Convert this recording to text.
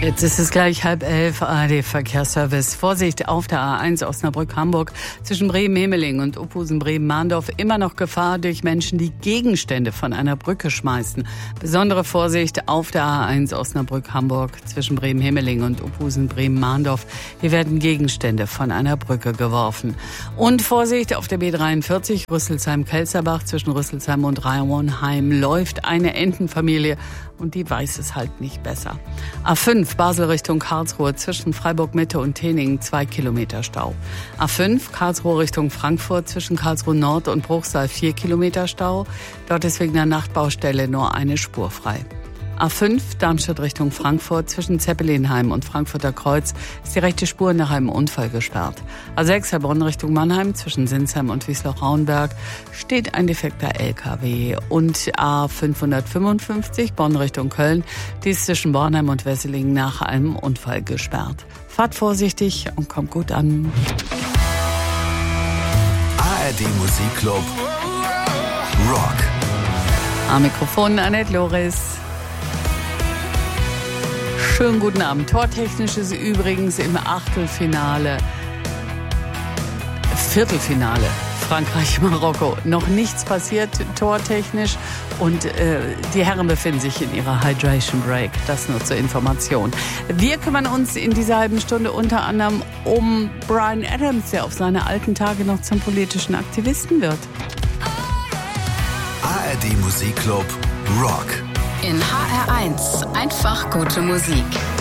Jetzt ist es gleich 10:30, ARD-Verkehrsservice. Vorsicht auf der A1 Osnabrück-Hamburg zwischen Bremen-Hemeling und Uphusen-Bremen-Mahndorf. Immer noch Gefahr durch Menschen, die Gegenstände von einer Brücke schmeißen. Besondere Vorsicht auf der A1 Osnabrück-Hamburg zwischen Bremen-Hemeling und Uphusen-Bremen-Mahndorf. Hier werden Gegenstände von einer Brücke geworfen. Und Vorsicht auf der B43 Rüsselsheim-Kelzerbach zwischen Rüsselsheim und Rauenheim läuft eine Entenfamilie und die weiß es halt nicht besser. A5 Basel Richtung Karlsruhe zwischen Freiburg-Mitte und Teningen 2 Kilometer Stau. A5 Karlsruhe Richtung Frankfurt zwischen Karlsruhe Nord und Bruchsal 4 Kilometer Stau. Dort ist wegen der Nachtbaustelle nur eine Spur frei. A5 Darmstadt Richtung Frankfurt zwischen Zeppelinheim und Frankfurter Kreuz ist die rechte Spur nach einem Unfall gesperrt. A6 Heilbronn Richtung Mannheim zwischen Sinsheim und Wiesloch-Rauenberg steht ein defekter LKW. Und A555 Bonn Richtung Köln, die ist zwischen Bornheim und Wesseling nach einem Unfall gesperrt. Fahrt vorsichtig und kommt gut an. ARD Musikclub Rock. Am Mikrofon Annette Loris. Schönen guten Abend. Tortechnisch ist übrigens im Viertelfinale Frankreich-Marokko noch nichts passiert tortechnisch und die Herren befinden sich in ihrer Hydration Break. Das nur zur Information. Wir kümmern uns in dieser halben Stunde unter anderem um Bryan Adams, der auf seine alten Tage noch zum politischen Aktivisten wird. ARD Musikclub Rock. In HR1 einfach gute Musik.